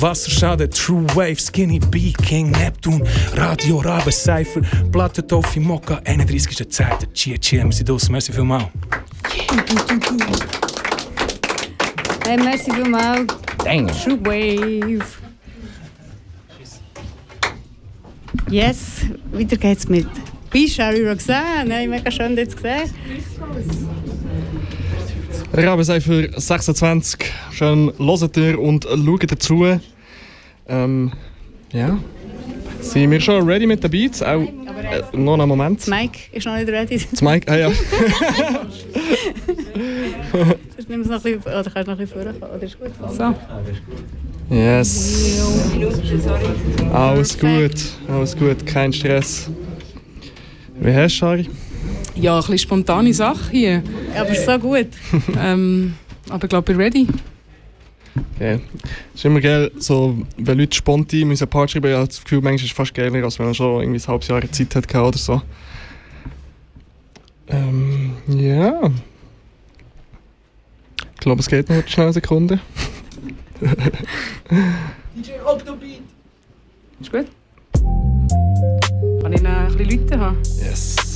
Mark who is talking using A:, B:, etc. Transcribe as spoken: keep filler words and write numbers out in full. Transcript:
A: Wasserschaden, True Wave, Skinny B, King Neptun, Radio Rabe, Cypher, Platte Toffee, Mokka, einunddreißigste Zeit. Chia, chia, wir sind draussen. Merci vielmals.
B: Hey, merci vielmals.
A: Dang.
B: True Wave. Yes, weiter geht's mit Bisha, Roxanne. Hey, mega schön, dich zu sehen.
C: Rabencypher sechsundzwanzig. Schön hört ihr und schaut dazu. Ähm, ja. Sind wir schon ready mit den Beats? Auch äh, noch einen Moment.
B: Das Mike ist noch nicht ready.
C: Das Mike, ah ja.
B: Sonst nimm es noch ein bisschen, oder kannst du noch ein bisschen vorkommen? Oder ist gut? So.
C: Yes. Alles gut, alles gut, kein Stress. Wie hast du, Shari?
D: Ja, ein bisschen spontane Sache hier.
B: Aber so gut.
D: ähm, aber ich glaube, ich bin ready.
C: Okay. Es ist immer geil, so, wenn Leute spontan müssen Part schreiben, ich habe das Gefühl, manchmal ist es fast geiler, als wenn man schon irgendwie ein halbes Jahr Zeit hat oder so. Ähm, ja. Ich glaube, es geht noch schnell eine Sekunde.
E: D J Octobeat.
D: Ist gut? Kann ich noch ein bisschen Leute haben?
C: Yes.